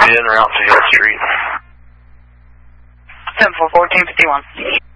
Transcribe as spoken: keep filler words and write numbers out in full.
en route to Hill Street. seven four four, ten fifty-one.